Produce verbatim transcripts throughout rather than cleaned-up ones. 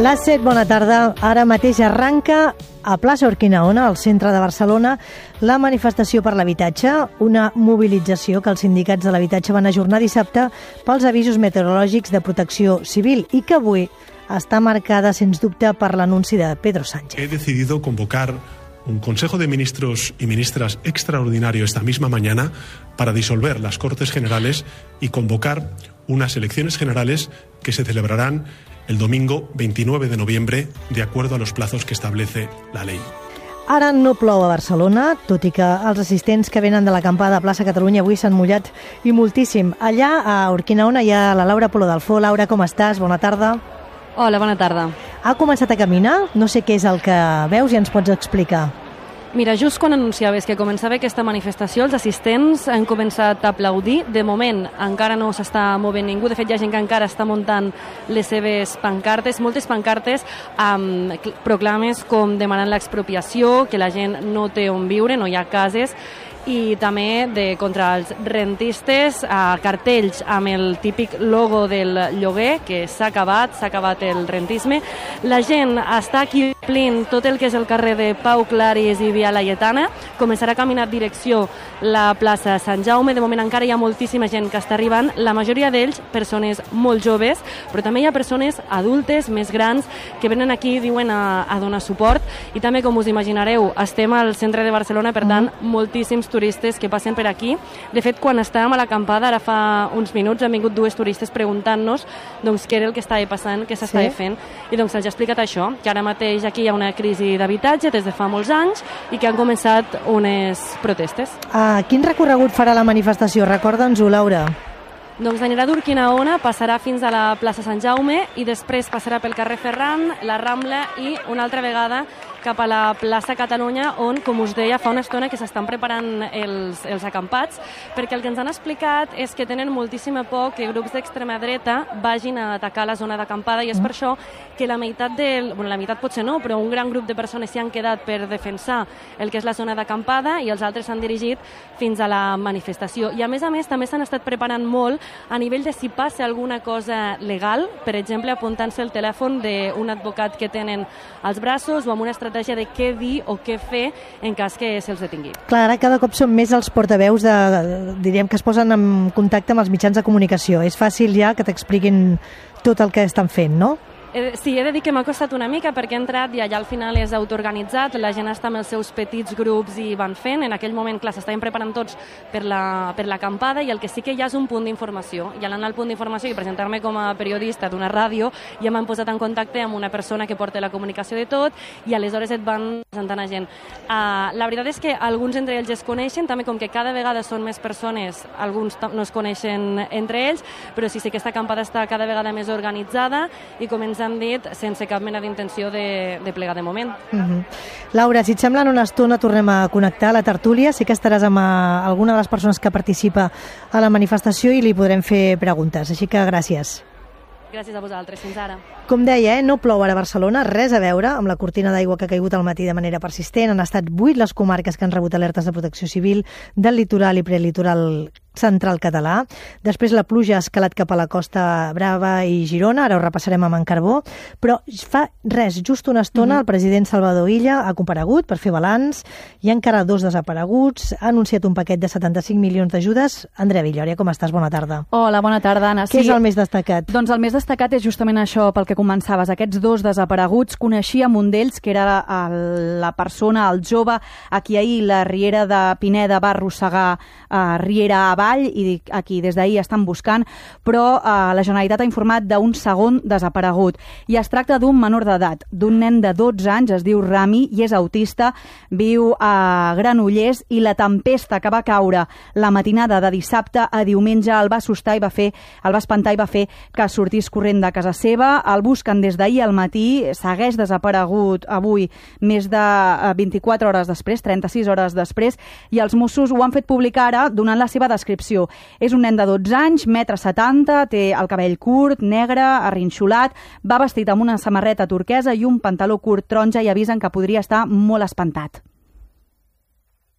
Les set, bona tarda. Ara mateix arranca a plaça Urquinaona, al centre de Barcelona, la manifestació per l'habitatge, una mobilització que els sindicats de l'habitatge van ajornar dissabte pels avisos meteorològics de protecció civil i que avui està marcada, sens dubte, per l'anunci de Pedro Sánchez. He decidido convocar un Consejo de Ministros y Ministras extraordinario esta misma mañana para disolver las Cortes Generales y convocar unas elecciones generales que se celebrarán el domingo veintinueve de noviembre, de acuerdo a los plazos que establece la ley. Ara no plou a Barcelona, tot i que els assistents que venen de l'acampada a plaça Catalunya avui s'han mullat i moltíssim. Allà, a Urquinaona, hi ha la Laura Polo Dalfó. Laura, com estàs? Bona tarda. Hola, bona tarda. Ha començat a caminar? No sé què és el que veus i ens pots explicar. Mira, just quan anunciaves que començava aquesta manifestació, els assistents han començat a aplaudir. De moment encara no s'està movent ningú. De fet, hi ha gent que encara està muntant les seves pancartes, moltes pancartes amb proclames com demanant l'expropiació, que la gent no té on viure, no hi ha cases, i també de, contra els rentistes, a cartells amb el típic logo del lloguer, que s'ha acabat, s'ha acabat el rentisme. La gent està aquí omplint tot el que és el carrer de Pau Claris i Via Laietana, començarà a caminar direcció la plaça Sant Jaume. De moment encara hi ha moltíssima gent que està arribant, la majoria d'ells persones molt joves, però també hi ha persones adultes, més grans, que venen aquí, diuen, a, a donar suport, i també, com us imaginareu, estem al centre de Barcelona, per tant, moltíssims turistes que passen per aquí. De fet, quan estàvem a l'acampada, ara fa uns minuts, han vingut dues turistes preguntant-nos doncs, què era el que estava passant, què s'estava sí. fent, i doncs se'ls ha explicat això, que ara mateix aquí hi ha una crisi d'habitatge des de fa molts anys i que han començat unes protestes. Ah, quin recorregut farà la manifestació? Recorda'ns-ho, Laura. Doncs anirà d'Urquinaona, passarà fins a la plaça Sant Jaume i després passarà pel carrer Ferran, la Rambla i una altra vegada cap a la plaça Catalunya, on, com us deia, fa una estona que s'estan preparant els, els acampats, perquè el que ens han explicat és que tenen moltíssima por que grups d'extrema dreta vagin a atacar la zona d'acampada, i és per això que la meitat del... Bueno, la meitat potser no, però un gran grup de persones s'hi han quedat per defensar el que és la zona d'acampada i els altres s'han dirigit fins a la manifestació. I a més a més també s'han estat preparant molt a nivell de si passa alguna cosa legal, per exemple, apuntant-se el telèfon d'un advocat que tenen als braços o amb una estratègia de què dir o què fer en cas que se'ls detingui. Clar, ara cada cop són més els portaveus de, diríem, que es posen en contacte amb els mitjans de comunicació. És fàcil ja que t'expliquin tot el que estan fent, no? Sí, he de dir que m'ha costat una mica perquè he entrat i allà al final és autoorganitzat, la gent està amb els seus petits grups i van fent. En aquell moment, clar, s'estaven preparant tots per la, per l'acampada, i el que sí que hi ha és un punt d'informació. I a l'anar al punt d'informació i presentar-me com a periodista d'una ràdio, ja m'han posat en contacte amb una persona que porta la comunicació de tot i aleshores et van presentant a gent. Uh, la veritat és que alguns entre ells es coneixen, també com que cada vegada són més persones, alguns no es coneixen entre ells, però sí, sí que aquesta acampada està cada vegada més organitzada i com ens han dit, sense cap mena d'intenció de, de plegar de moment. Uh-huh. Laura, si et sembla, en una estona tornem a connectar a la tertúlia. Sí que estaràs amb uh, alguna de les persones que participa a la manifestació i li podrem fer preguntes. Així que gràcies. Gràcies a vosaltres. Fins ara. Com deia, eh, no plou ara a Barcelona, res a veure amb la cortina d'aigua que ha caigut al matí de manera persistent. Han estat vuit les comarques que han rebut alertes de protecció civil del litoral i prelitoral central català. Després la pluja ha escalat cap a la Costa Brava i Girona, ara ho repassarem amb en Carbó, però fa res, just una estona, mm-hmm. el president Salvador Illa ha comparegut per fer balanç, hi ha encara dos desapareguts, ha anunciat un paquet de setanta-cinc milions d'ajudes. Andrea Villòria, com estàs? Bona tarda. Hola, bona tarda, Anna. Què sí. és el més destacat? Doncs el més destacat és justament això pel que començaves, aquests dos desapareguts. Coneixíem un d'ells, que era el, la persona, el jove, a qui ahir la Riera de Pineda va arrossegar a Riera avall, i aquí des d'ahir estan buscant, però eh, la Generalitat ha informat d'un segon desaparegut. I es tracta d'un menor d'edat, d'un nen de dotze anys, es diu Rami, i és autista, viu a Granollers, i la tempesta que va caure la matinada de dissabte a diumenge el va assustar i va fer, el va espantar i va fer que sortís corrent de casa seva. El busquen des d'ahir al matí, segueix desaparegut avui més de vint-i-quatre hores després, trenta-sis hores després, i els Mossos ho han fet publicar ara donant la seva descripció. És un nen de dotze anys, metre setanta, té el cabell curt, negre, arrinxolat, va vestit amb una samarreta turquesa i un pantaló curt taronja, i avisen que podria estar molt espantat.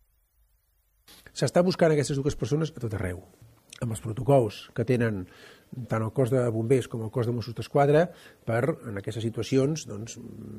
S'està buscant aquestes dues persones a tot arreu, amb els protocols que tenen tant el cos de bombers com el cos de Mossos d'Esquadra per, en aquestes situacions, doncs,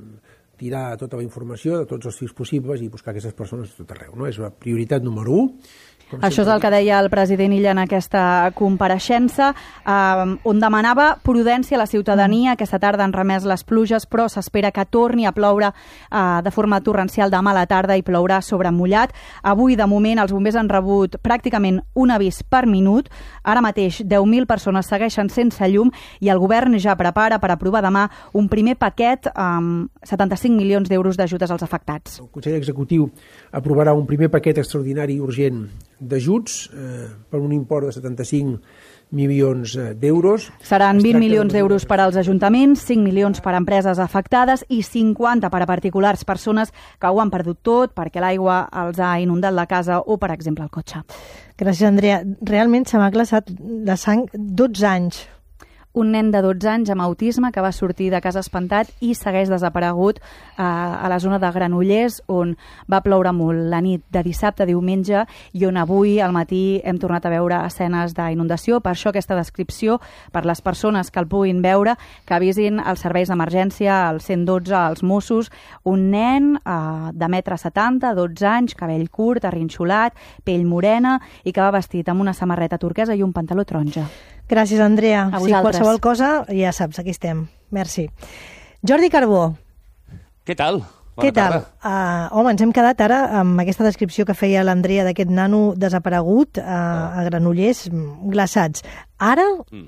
tirar tota la informació de tots els fils possibles i buscar aquestes persones a tot arreu. No? És la prioritat número u. Això és el que deia el president Illa en aquesta compareixença, eh, on demanava prudència a la ciutadania. Aquesta tarda han remès les pluges, però s'espera que torni a ploure eh, de forma torrencial demà a la tarda i plourà sobre mullat. Avui, de moment, els bombers han rebut pràcticament un avís per minut. Ara mateix, deu mil persones segueixen sense llum i el govern ja prepara per aprovar demà un primer paquet amb setanta-cinc milions d'euros d'ajudes als afectats. El Consell Executiu aprovarà un primer paquet extraordinari i urgent d'ajuts eh, per un import de setanta-cinc milions d'euros. Seran vint milions d'euros per als ajuntaments, cinc milions per a empreses afectades i cinquanta per a particulars, persones que ho han perdut tot perquè l'aigua els ha inundat la casa o, per exemple, el cotxe. Gràcies, Andrea. Realment se m'ha glaçat la sang. dotze anys. Un nen de dotze anys amb autisme que va sortir de casa espantat i segueix desaparegut eh, a la zona de Granollers, on va ploure molt la nit de dissabte a diumenge i on avui al matí hem tornat a veure escenes d'inundació. Per això aquesta descripció, per les persones que el puguin veure, que avisin els serveis d'emergència, al cent dotze, als Mossos, un nen eh, de metre setanta, dotze anys, cabell curt, arrinxolat, pell morena i que va vestit amb una samarreta turquesa i un pantaló taronja. Gràcies, Andrea. A si vosaltres. qualsevol cosa, ja saps, aquí estem. Merci. Jordi Carbó. Què tal? Bona Què tal? tarda. Uh, home, ens hem quedat ara amb aquesta descripció que feia l'Andrea d'aquest nano desaparegut uh, a Granollers, glaçats. Ara uh,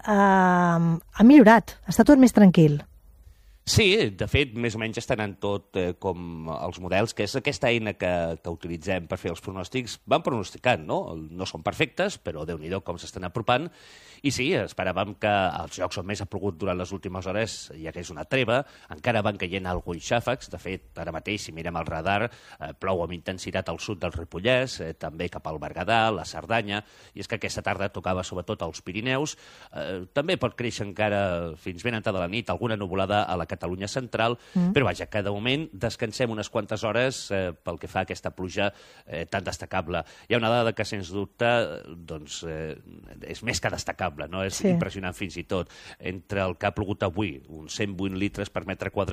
ha millorat, està tot més tranquil. Sí, de fet, més o menys estan en tot eh, com els models, que és aquesta eina que, que utilitzem per fer els pronòstics. Van pronosticant, no? No són perfectes, però Déu-n'hi-do com s'estan apropant. I sí, esperàvem que els llocs on més ha plogut durant les últimes hores hi hagués una treva, encara van caient alguns xàfecs. De fet, ara mateix, si mirem el radar, eh, plou amb intensitat al sud del Ripollès, eh, també cap al Berguedà, la Cerdanya, i és que aquesta tarda tocava sobretot als Pirineus. Eh, també pot créixer encara fins ben entrada la nit alguna nuvolada a la Catalunya central, mm. però vaja, que de moment descansem unes quantes hores eh, pel que fa a aquesta pluja eh, tan destacable. Hi ha una dada que, sens dubte, doncs, eh, és més que destacable, no? És sí. impressionant fins i tot. Entre el que ha plogut avui, uns cent vuit litres per metre quadrat,